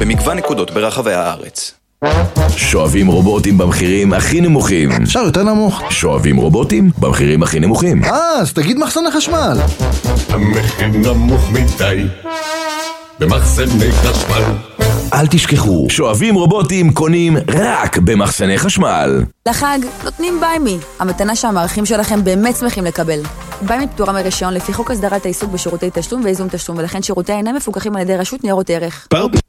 במגוון נקודות ברחבי הארץ. שואבים רובוטים במחירים הכי נמוכים. אפשר יותר נמוך? שואבים רובוטים במחירים הכי נמוכים. אז תגיד מחסני חשמל. המחיר נמוך מדי במחסני חשמל. אל תשכחו, שואבים רובוטים קונים רק במחסני חשמל. לחג נותנים ביימי, המתנה שהמערכים שלכם באמת שמחים לקבל. ביימי פטורה מרישיון לפי חוק הסדרת העיסוק בשירותי תשלום ואיזון תשלום, ולכן שירותיה אינם מפוקחים על ידי רשות ניירות ערך.